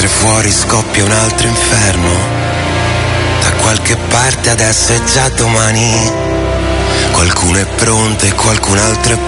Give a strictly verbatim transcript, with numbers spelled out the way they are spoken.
mentre fuori scoppia un altro inferno. Da qualche parte adesso è già domani. Qualcuno è pronto e qualcun altro è